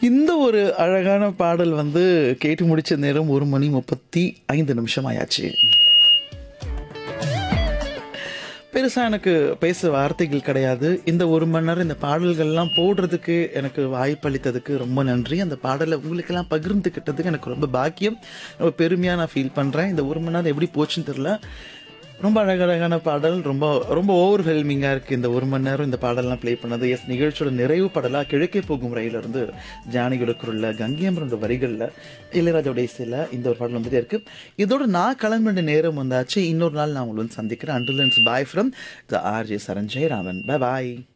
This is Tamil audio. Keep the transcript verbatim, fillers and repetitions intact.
இந்த ஒரு அழகான பாடல் வந்து கேட்டு முடிச்ச நேரம் ஒரு மணி முப்பத்தி ஐந்து நிமிஷம் ஆயாச்சு. பெருசா எனக்கு பேச வார்த்தைகள் கிடையாது. இந்த ஒரு மணி நேரம் இந்த பாடல்கள்லாம் போடுறதுக்கு எனக்கு வாய்ப்பளித்ததுக்கு ரொம்ப நன்றி. அந்த பாடல உங்களுக்கெல்லாம் பகிர்ந்துக்கிட்டதுக்கு எனக்கு ரொம்ப பாக்கியம். ரொம்ப பெருமையா நான் ஃபீல் பண்றேன். இந்த ஒரு மணி நேரம் எப்படி போச்சுன்னு தெரியல. ரொம்ப அழகழகான பாடல். ரொம்ப ரொம்ப ஓவர்வெல்மிங்கா இருக்கு இந்த ஒரு மணி நேரம் இந்த பாடல்லாம் ப்ளே பண்ணது. எஸ் நிகழ்ச்சியோட நிறைவு பாடலா கிழக்கே போகும் ரயிலிருந்து ஜானகியோட குரல்ல, கங்கை அமரனோட வரிகள்ல, இளையராஜாவோட இசையில இந்த ஒரு பாடல் வந்துட்டே இருக்கு. இதோட நான் கிளம்ப வேண்டிய நேரம் வந்தாச்சு. இன்னொரு நாள் நான் உங்களை வந்து சந்திக்கிறேன். Until then bye from the RJ Charan Jayaraman. Bye bye.